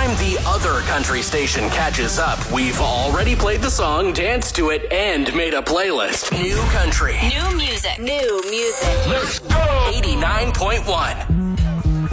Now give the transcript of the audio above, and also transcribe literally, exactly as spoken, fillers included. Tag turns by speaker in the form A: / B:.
A: time the other country station catches up, we've already played the song, danced to it, and made a playlist. New country.
B: New music.
C: New music.
A: Let's go! eighty-nine point one.